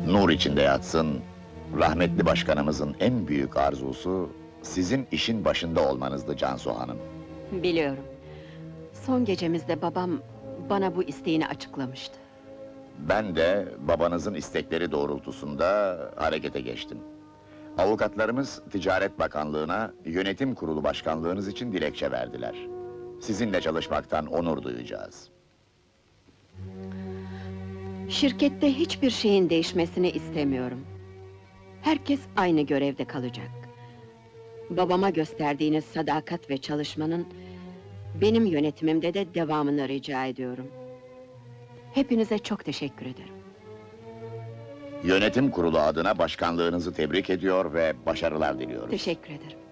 Nur içinde yatsın, rahmetli başkanımızın en büyük arzusu, sizin işin başında olmanızdı Cansu Hanım. Biliyorum. Son gecemizde babam bana bu isteğini açıklamıştı. Ben de babanızın istekleri doğrultusunda harekete geçtim. Avukatlarımız Ticaret Bakanlığı'na yönetim kurulu başkanlığınız için dilekçe verdiler. Sizinle çalışmaktan onur duyacağız. Şirkette hiçbir şeyin değişmesini istemiyorum. Herkes aynı görevde kalacak. Babama gösterdiğiniz sadakat ve çalışmanın benim yönetimimde de devamını rica ediyorum. Hepinize çok teşekkür ederim. Yönetim kurulu adına başkanlığınızı tebrik ediyor ve başarılar diliyoruz. Teşekkür ederim.